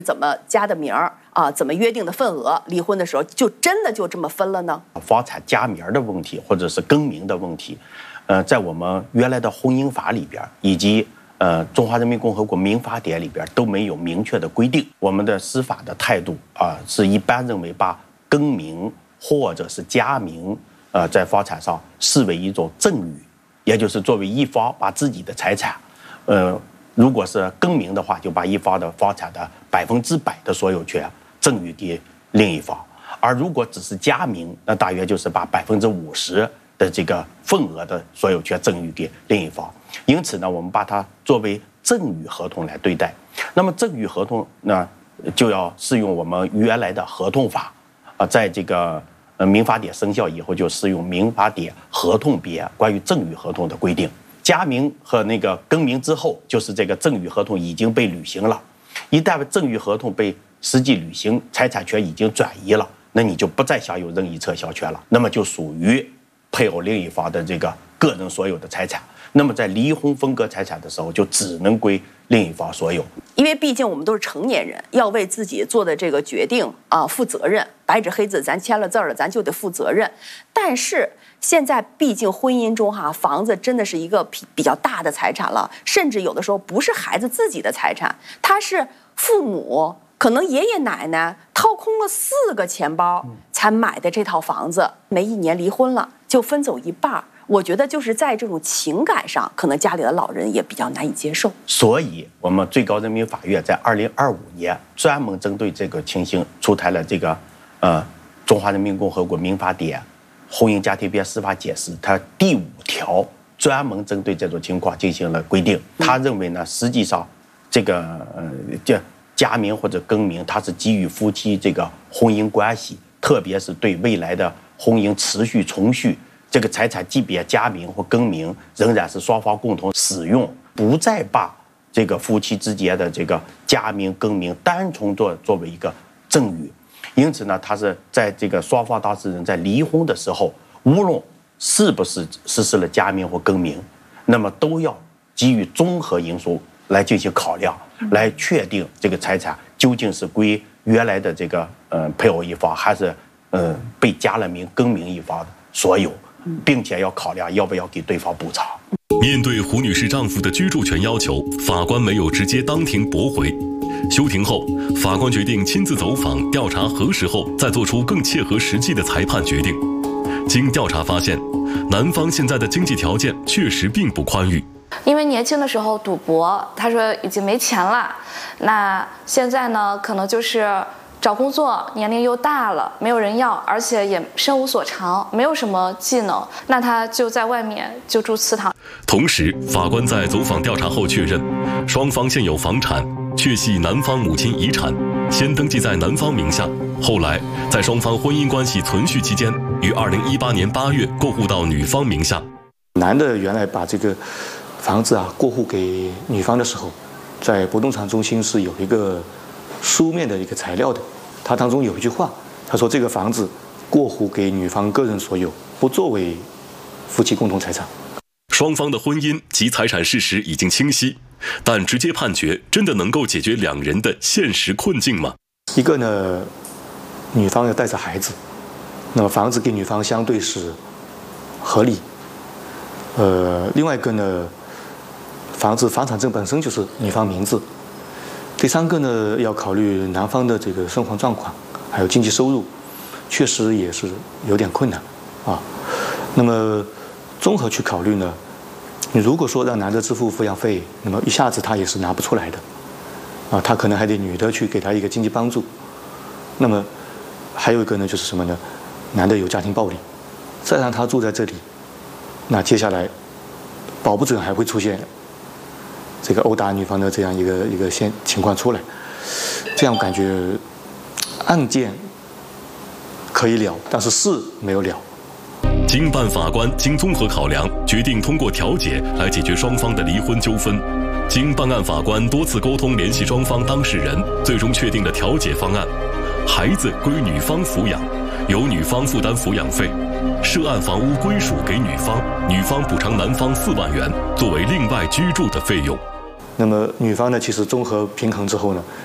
怎么加的名儿啊？怎么约定的份额？离婚的时候就真的就这么分了呢？ 房产加名的问题，或者是更名的问题，在我们原来的婚姻法里边，以及中华人民共和国民法典里边都没有明确的规定。我们的司法的态度是一般认为把更名或者是加名，在房产上视为一种赠与，也就是作为一方把自己的财产，如果是更名的话，就把一方的房产的100%的所有权赠与给另一方；而如果只是加名，那大约就是把50%的这个份额的所有权赠与给另一方。因此呢，我们把它作为赠与合同来对待。那么赠与合同呢，就要适用我们原来的合同法在这个民法典生效以后，就适用民法典合同别关于赠与合同的规定。加名和那个更名之后，就是这个赠与合同已经被履行了。一旦赠与合同被实际履行，财产权已经转移了，那你就不再享有任意撤销权了，那么就属于配偶另一方的这个个人所有的财产。那么在离婚分割财产的时候，就只能归另一方所有。 因为毕竟我们都是成年人，要为自己做的这个决定负责任。白纸黑字，咱签了字了，咱就得负责任。但是现在毕竟婚姻中房子真的是一个比较大的财产了，甚至有的时候不是孩子自己的财产，它是父母可能爷爷奶奶掏空了4个钱包才买的这套房子，没1年离婚了，就分走一半。我觉得就是在这种情感上，可能家里的老人也比较难以接受。 所以，我们最高人民法院在2025年专门针对这个情形出台了这个中华人民共和国民法典婚姻家庭别司法解释，它第5条专门针对这种情况进行了规定。他认为呢，实际上这个加名或者更名，它是基于夫妻这个婚姻关系，特别是对未来的婚姻持续重续。这个财产即便加名或更名，仍然是双方共同使用，不再把这个夫妻之间的这个加名更名单纯作为一个赠与。因此呢，他是在这个双方当事人在离婚的时候，无论是不是实施了加名或更名，那么都要基于综合因素来进行考量，来确定这个财产究竟是归原来的这个配偶一方，还是被加了名更名一方的所有。并且要考量要不要给对方补偿。 面对胡女士丈夫的居住权要求，法官没有直接当庭驳回。休庭后，法官决定亲自走访调查核实后，再做出更切合实际的裁判决定。经调查发现，男方现在的经济条件确实并不宽裕。 因为年轻的时候赌博，他说已经没钱了，那现在呢，可能就是找工作，年龄又大了，没有人要，而且也身无所长，没有什么技能，那他就在外面就住祠堂。 同时，法官在走访调查后确认，双方现有房产确系男方母亲遗产，先登记在男方名下，后来在双方婚姻关系存续期间，于2018年8月过户到女方名下。 男的原来把这个房子过户给女方的时候，在不动产中心是有一个书面的一个材料的，它当中有一句话，他说这个房子过户给女方个人所有，不作为夫妻共同财产。 双方的婚姻及财产事实已经清晰，但直接判决真的能够解决两人的现实困境吗？ 一个呢，女方要带着孩子，那么房子给女方相对是合理。另外一个呢，房产证本身就是女方名字。第三个呢，要考虑男方的这个生活状况，还有经济收入，确实也是有点困难那么综合去考虑呢，你如果说让男的支付抚养费，那么一下子他也是拿不出来的他可能还得女的去给他一个经济帮助。那么还有一个呢，就是什么呢？男的有家庭暴力，再让他住在这里，那接下来保不准还会出现这个殴打女方的这样一个情况出来。这样感觉案件可以了，但是事没有了。 经办法官经综合考量，决定通过调解来解决双方的离婚纠纷。经办案法官多次沟通联系双方当事人，最终确定了调解方案：孩子归女方抚养，由女方负担抚养费；涉案房屋归属给女方，女方补偿男方4万元作为另外居住的费用。 那么女方呢，其实综合平衡之后呢，她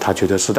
他觉得是